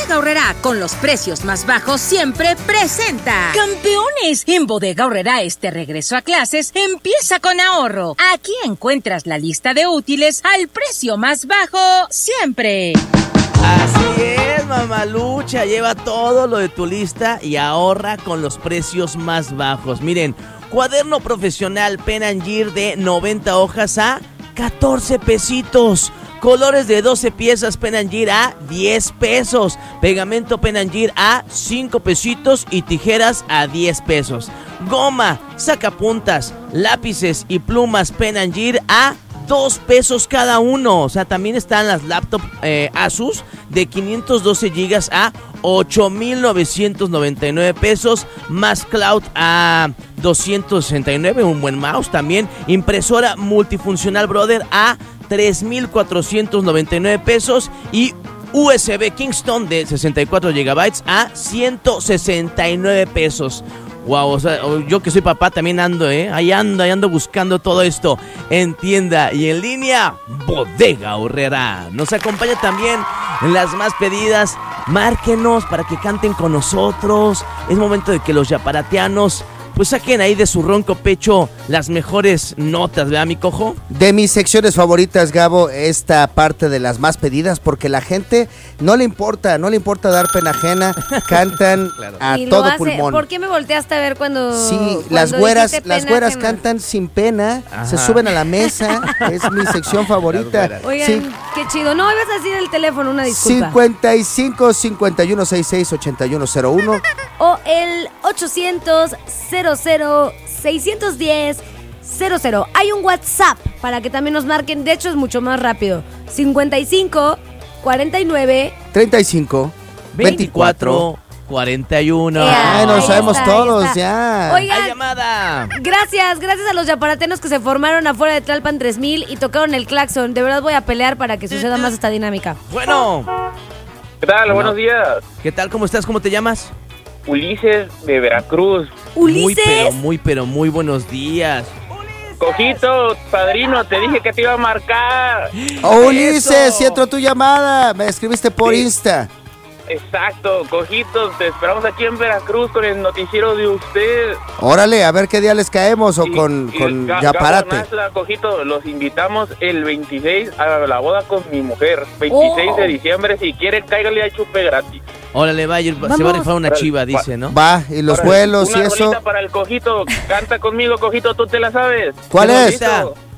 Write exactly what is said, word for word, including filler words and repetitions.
Bodega Aurrerá, con los precios más bajos siempre, presenta ¡Campeones! En Bodega Aurrerá este regreso a clases empieza con ahorro. Aquí encuentras la lista de útiles al precio más bajo siempre. Así es, mamalucha, lleva todo lo de tu lista y ahorra con los precios más bajos. Miren, cuaderno profesional Pen and Gear de noventa hojas a catorce pesitos. Colores de doce piezas Pen and Gear a diez pesos. Pegamento Pen and Gear a cinco pesitos y tijeras a diez pesos. Goma, sacapuntas, lápices y plumas Pen and Gear a dos pesos cada uno. O sea, también están las laptop eh, Asus de quinientos doce gigas a ocho mil novecientos noventa y nueve pesos. Más Cloud a doscientos sesenta y nueve, un buen mouse también. Impresora multifuncional Brother a tres mil cuatrocientos noventa y nueve pesos. Y U S B Kingston de sesenta y cuatro gigabytes a ciento sesenta y nueve pesos. Wow, o sea, yo que soy papá también ando, ¿eh? Ahí ando, ahí ando buscando todo esto en tienda y en línea. Bodega Aurrerá nos acompaña también en las más pedidas. Márquenos para que canten con nosotros. Es momento de que los yaparatianos pues saquen ahí de su ronco pecho las mejores notas, ¿verdad, mi cojo? De mis secciones favoritas, Gabo, esta parte de las más pedidas, porque la gente no le importa, no le importa dar pena ajena, cantan claro. a y todo lo hace. pulmón. ¿Por qué me volteaste a ver cuando Sí, cuando las güeras, dijiste las pena güeras ajena? cantan sin pena, Ajá. se suben a la mesa, es mi sección favorita. Oigan, Sí. qué chido. No, ibas a decir el teléfono, una disculpa. cincuenta y cinco, cincuenta y uno, sesenta y seis, ochenta y uno cero uno O el ochocientos, cero cero, seiscientos diez, cero cero. Hay un WhatsApp para que también nos marquen. De hecho, es mucho más rápido. cincuenta y cinco, cuarenta y nueve, treinta y cinco, veinticuatro. cuarenta y uno. Ya, Ay, nos ahí sabemos está, ahí todos, está. ya. Oigan, ¡Hay llamada! gracias, gracias a los yaparatenos que se formaron afuera de Tlalpan tres mil y tocaron el claxon. De verdad voy a pelear para que suceda más esta dinámica. Bueno, ¿Qué tal? Hola. Buenos días. ¿qué tal? ¿Cómo estás? ¿Cómo te llamas? Ulises de Veracruz. Muy, Ulises. pero muy, pero muy buenos días. Cojito, padrino, te dije que te iba a marcar. Oh, Ulises, ¡Eso! si entró tu llamada, me escribiste por Sí. Insta. Exacto, Cojito, te esperamos aquí en Veracruz con el noticiero de usted. Órale, a ver qué día les caemos o Y- con, y con Ga- Yaparate. Gabo Nasla, Cojito, los invitamos el veintiséis a la boda con mi mujer. veintiséis Oh. de diciembre, si quiere, cáigale a chupe gratis. Órale, va, se va a Vamos. rifar una chiva, dice, ¿no? Va, y los Órale, vuelos y una eso. rolita para el Cojito, canta conmigo, Cojito, tú te la sabes. ¿Cuál ¿Qué es? bonito.